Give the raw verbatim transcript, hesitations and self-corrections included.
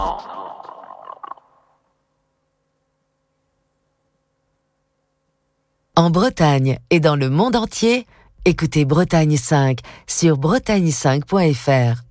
En Bretagne et dans le monde entier, écoutez Bretagne cinq sur bretagne cinq point f r.